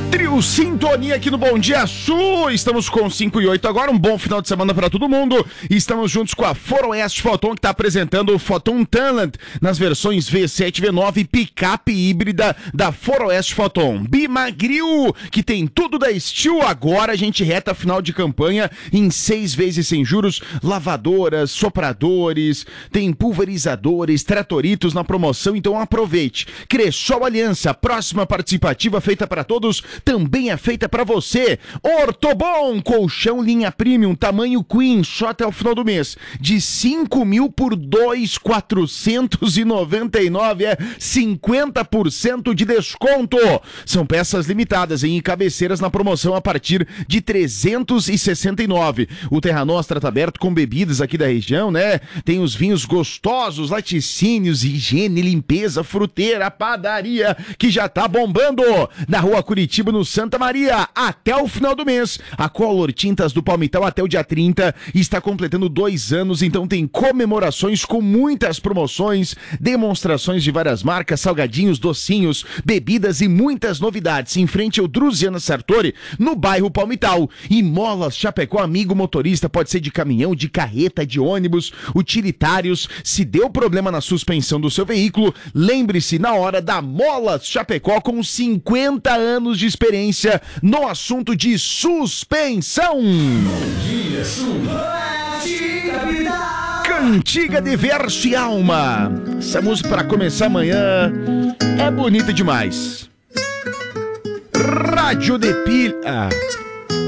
Trio Sintonia aqui no Bom Dia Sul. Estamos com 5 e 8 agora. Um bom final de semana para todo mundo. Estamos juntos com a Foroeste Photon, que está apresentando o Photon Talent nas versões V7, V9 picape híbrida da Foroeste Photon. Bimagril, que tem tudo da Steel. Agora a gente reta final de campanha em 6 vezes sem juros. Lavadoras, sopradores, tem pulverizadores, tratoritos na promoção. Então aproveite. Cressol Aliança, próxima participativa feita para todos, também é feita para você. Ortobon, colchão linha premium, tamanho queen, só até o final do mês, de 5 mil por 2.499, 50% de desconto. São peças limitadas em cabeceiras na promoção a partir de 369. O Terra Nostra tá aberto com bebidas aqui da região, né? Tem os vinhos gostosos, laticínios, higiene, limpeza, fruteira, padaria, que já tá bombando. Na Rua Curitiba, no Santa Maria, até o final do mês. A Color Tintas do Palmital até o dia 30 está completando 2 anos, então tem comemorações com muitas promoções, demonstrações de várias marcas, salgadinhos, docinhos, bebidas e muitas novidades. Em frente ao Druziana Sartori, no bairro Palmital. E Molas Chapecó, amigo motorista, pode ser de caminhão, de carreta, de ônibus, utilitários. Se deu problema na suspensão do seu veículo, lembre-se na hora da Molas Chapecó, com 50 anos de experiência no assunto de suspensão. Cantiga de Verso e Alma. Essa música para começar amanhã é bonita demais. Rádio de Pilha.